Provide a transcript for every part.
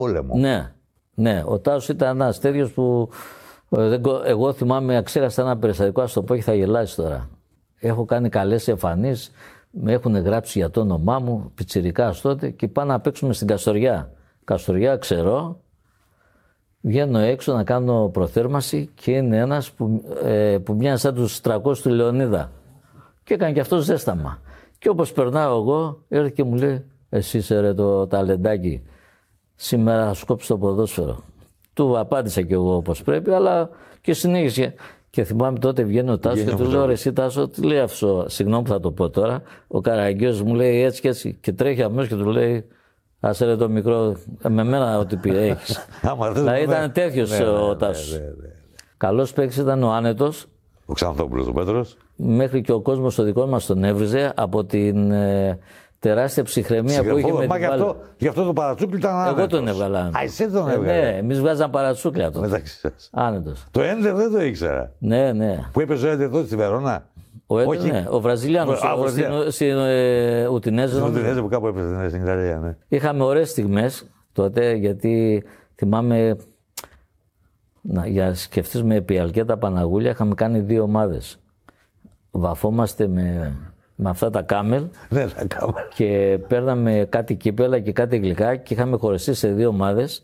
πόλεμο. Ναι, ναι. Ο Τάσος ήταν ένας τέτοιος που εγώ θυμάμαι, ξέχασα ένα περιστατικό, ας το πω και θα γελάσει τώρα. Έχω κάνει καλές εμφανίσεις, με έχουν γράψει για το όνομά μου, πιτσιρικάς τότε, και πάω να παίξουμε στην Καστοριά. Καστοριά, ξέρω. Βγαίνω έξω να κάνω προθέρμανση και είναι ένας που μοιάζει σαν τους 300 του Λεωνίδα. Και έκανε και αυτός ζέσταμα. Και όπως περνάω εγώ, έρχεται και μου λέει: εσύ είσαι ρε το ταλεντάκι, σήμερα θα σου κόψει το ποδόσφαιρο. Του απάντησα κι εγώ όπως πρέπει, αλλά και συνέχισε. Και θυμάμαι τότε βγαίνει ο Τάσος και του λέω: ρε εσύ Τάσο, τι λέει αυτό, συγγνώμη που θα το πω τώρα. Ο Καραγκιός μου λέει έτσι και έτσι. Και τρέχει αμέσως και του λέει: άσε ρε το μικρό, με μένα ό,τι πει έχεις. Δηλαδή ήταν τέτοιος ο Τάσος. Καλός παίκτης ήταν ο Άνετος. Ο Ξανθόπουλος ο Πέτρος. Μέχρι και ο κόσμος ο δικό μας τον έβριζε από την τεράστια ψυχραιμία που είχε με την μπάλα. Γι' αυτό το παρατσούκλι ήταν Άνετος. Εγώ τον έβγαλα. Α, εσύ τον έβγαλε. Ναι, εμείς βγάζαμε παρατσούκλια τότε. Μεταξύ σας. Άνετος. Το Έντερ δεν το ήξερα. Ναι, ναι. Που έπαιζε ο Έντερ τότε στη Βερόνα. Ο Έντερ, ναι. Ο Βραζιλιάνος. Στην Ουτινέζε. Στην Ουτινέζε που κάπου έπαιζε στην Ιταλία, ναι. Είχαμε ωραίες στιγμές τότε, γιατί θυμάμαι. Για σκεφτείς με επί Αλκέτα Παναγούλια, είχαμε κάνει 2 ομάδες. Βαφόμαστε με αυτά τα κάμελ. Ναι, τα κάμελ. Και παίρναμε κάτι κύπελα και κάτι γλυκά και είχαμε χωριστεί σε 2 ομάδες.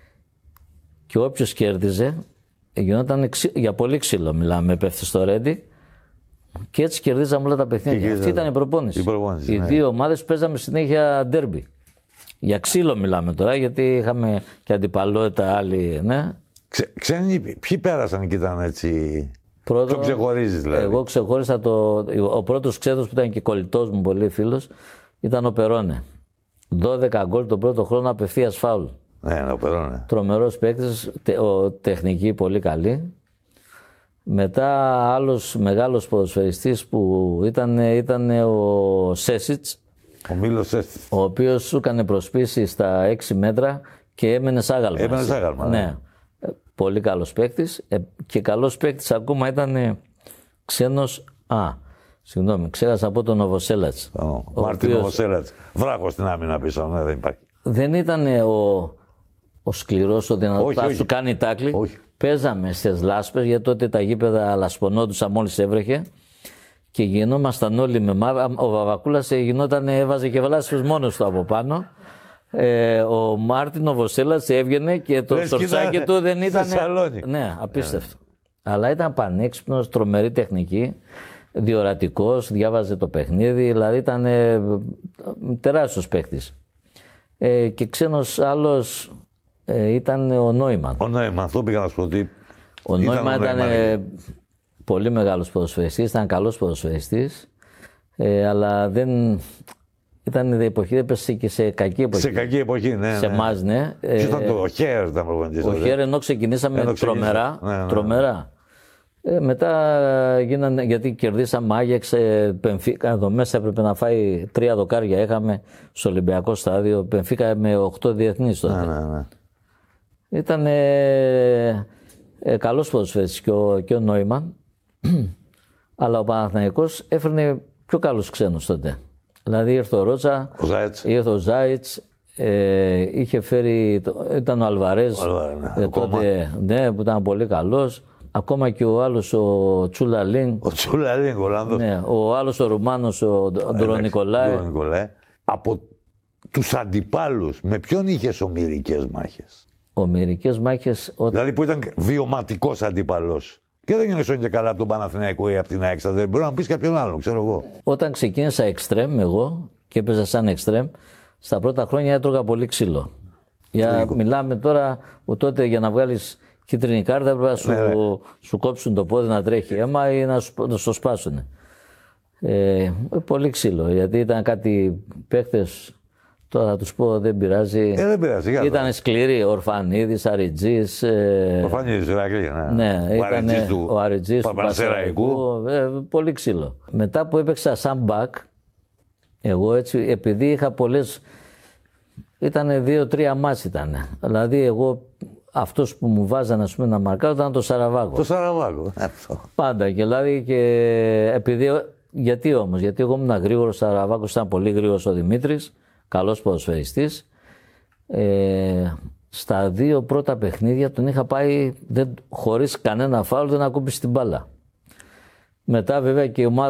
Και όποιος κέρδιζε, γινόταν για πολύ ξύλο, μιλάμε, πέφτει στο Ρέντι. Και έτσι κερδίζαμε όλα τα παιχνίδια. Αυτή ήταν η προπόνηση. Οι 2 ομάδες παίζαμε συνέχεια ντέρμπι. Για ξύλο μιλάμε τώρα, γιατί είχαμε και αντιπαλότητα άλλοι, ναι. Ξένοι, ποιοι πέρασαν και ήταν έτσι. Το ξεχωρίζεις δηλαδή. Εγώ ξεχώρισα ο πρώτος ξένος που ήταν και κολλητός μου, πολύ φίλος, ήταν ο Περόνε. 12 γκολ τον πρώτο χρόνο απευθείας φάουλ. Ναι, ο Περόνε. Τρομερός παίκτης, τεχνική πολύ καλή. Μετά άλλος μεγάλος ποδοσφαιριστής που ήταν ο Σέσιτς. Ο Μίλος Σέσιτς. Ο οποίος σου έκανε προσπίση στα 6 μέτρα και έμενε σάγαλμα. Έμενε σάγαλμα, ναι. Πολύ καλός παίκτης και καλός παίκτης ακόμα ήταν ξένος. Συγγνώμη, ξέχασα από τον Νοβοσέλατς. Μάρτιν Νοβοσέλατς. Βράχος στην άμυνα πίσω, ναι, δεν υπάρχει. Δεν ήταν ο σκληρός, ο δυνατός, σου κάνει τάκλι. Όχι. Παίζαμε στις λάσπες, γιατί τότε τα γήπεδα λασπωνόντουσαν μόλις έβρεχε και γινόμασταν όλοι με μαύρα. Ο Βαβακούλας έβαζε και λάσπες μόνος του από πάνω. Ο Μάρτιν ο Βοσέλας έβγαινε και το σορτσάκι του δεν ήταν. Ναι, απίστευτο. Αλλά ήταν πανέξυπνος, τρομερή τεχνική, διορατικός, διάβαζε το παιχνίδι, δηλαδή ήταν τεράστιος παίκτης. Και ξένος άλλος ήταν ο Νόιμαν. Ο Νόιμαν, αυτό πήγα να σου πω ότι. Ο Νόιμαν ήταν πολύ μεγάλος ποδοσφαιριστής, ήταν καλός ποδοσφαιριστής, αλλά δεν. Ήταν η εποχή, έπεσε και σε κακή εποχή. Σε κακή εποχή, ναι. Σε εμάς, ναι. Ποιος ήταν ο Χέρ, ήταν προπονητής. Ο Χέρ, ενώ ξεκινήσαμε τρομερά. Μετά γίνανε, γιατί κερδίσαμε Άγιαξ, Πενφίκα, εδώ μέσα έπρεπε να φάει 3 δοκάρια. Είχαμε στο Ολυμπιακό στάδιο, Πενφίκα με 8 διεθνείς τότε. Ναι. Ήταν καλός ποδοσφαιριστής και ο Νόιμαν, αλλά ο Παναθηναϊκός έφερνε πιο καλούς ξένους τότε. Δηλαδή ήρθε ο Ρότσα, ήρθε ο Ζάιτς, είχε φέρει, ήταν ο Αλβαρές τότε, ναι, που ήταν πολύ καλός. Ακόμα και ο άλλος ο Τσούλαλίνγκ. Ο Τσούλαλίνγκ, ο Ολλανδός. Ναι, ο άλλος ο Ρουμάνος, ο Ντρονικολάη. Από τους αντιπάλους, με ποιον είχες ομηρικές μάχες? Ομηρικές μάχες. Δηλαδή που ήταν βιωματικός αντίπαλος. Και δεν είναι και καλά από τον Παναθηναϊκό ή από την ΑΕΚ. Δεν μπορεί να πεις κάποιον άλλον, ξέρω εγώ. Όταν ξεκίνησα εξτρέμ εγώ και έπαιζα σαν εξτρέμ, στα πρώτα χρόνια έτρωγα πολύ ξύλο. Μιλάμε τώρα που τότε για να βγάλεις κίτρινη κάρτα πρέπει να σου κόψουν το πόδι να τρέχει αίμα ή να σου σπάσουν. Πολύ ξύλο, γιατί ήταν κάτι παίχτες. Τώρα θα τους πω, δεν πειράζει. Δεν πειράζει. Ήταν σκληροί, ο Ορφανίδης, Αριτζής. Ορφανίδης, ναι, ήταν ο Αριτζής του Πασεραϊκού. Πολύ ξύλο. Μετά που έπαιξα σαν μπακ, εγώ έτσι, επειδή είχα πολλές. Ήταν 2-3 μάτς ήταν. Δηλαδή, εγώ αυτός που μου βάζανε να μαρκάρω ήταν το Σαραβάκο. Το Σαραβάκο. Πάντα. Και δηλαδή, επειδή. Γιατί όμως, γιατί εγώ ήμουν γρήγορος, ο Σαραβάκος ήταν πολύ γρήγορος ο Δημήτρης. Καλός ποδοσφαιριστής. στα 2 πρώτα παιχνίδια τον είχα πάει χωρίς κανένα φάουλ, δεν ακούμπησε την μπάλα. Μετά βέβαια και η ομάδα